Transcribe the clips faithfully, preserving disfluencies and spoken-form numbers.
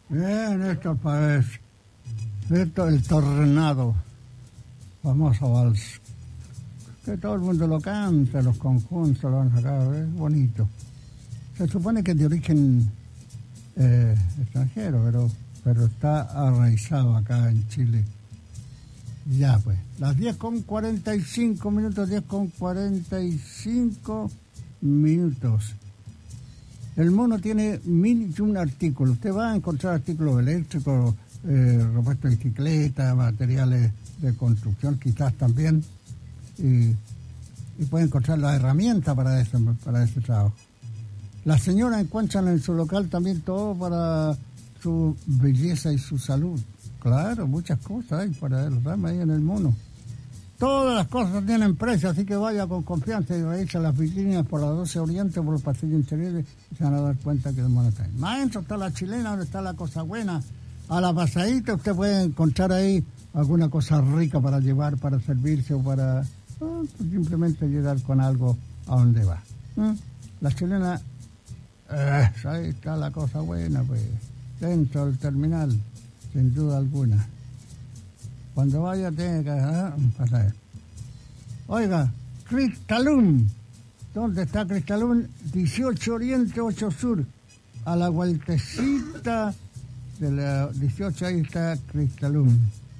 Bien, esto parece. Esto el tornado, famoso vals. Que todo el mundo lo canta, los conjuntos lo han sacado, es bonito. Se supone que es de origen eh, extranjero, pero, pero está arraizado acá en Chile. Ya pues, las diez con cuarenta y cinco minutos, diez con cuarenta y cinco minutos. El mono tiene mil y un artículos. Usted va a encontrar artículos eléctricos, eh, repuestos de bicicleta, materiales de construcción quizás también. Y, y puede encontrar la herramienta para ese, para ese trabajo. Las señoras encuentran en su local también todo para su belleza y su salud. Claro, muchas cosas hay para el rama ahí en el mono. Todas las cosas tienen precio, así que vaya con confianza y revisa las vitrinas por la doce Oriente, por los pasillos interiores, y se van a dar cuenta que el mono está ahí. Más adentro está la chilena, donde está la cosa buena. A la pasadita usted puede encontrar ahí alguna cosa rica para llevar, para servirse o para oh, pues simplemente llegar con algo a donde va. ¿Mm? La chilena, eh, ahí está la cosa buena, pues, dentro del terminal. Sin duda alguna. Cuando vaya tiene que ¿eh? pasar. Oiga, Cristalum. ¿Dónde está Cristalum? dieciocho Oriente, ocho Sur. A la vueltecita de la dieciocho, ahí está Cristalum.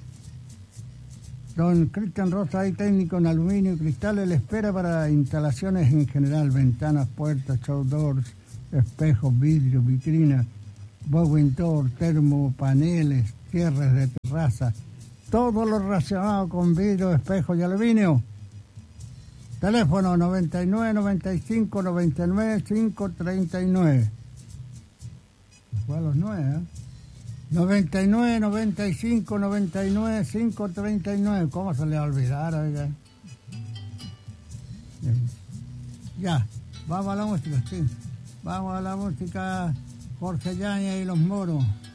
Don Cristian Rosa, ahí técnico en aluminio y cristales, le espera para instalaciones en general, ventanas, puertas, show doors, espejos, vidrios, vitrinas, Bowen door, termo, paneles, cierres de terraza, todo lo relacionado con vidrio, espejo y aluminio. Teléfono noventa y nueve, noventa y cinco, noventa y nueve, cinco treinta y nueve. Fue a los nueve, ¿eh? noventa y nueve, noventa y cinco, noventa y nueve, cinco treinta y nueve. ¿Cómo se le va a olvidar, oiga? Ya, vamos a la música, sí. Vamos a la música. Jorge Yáñez y los Moros.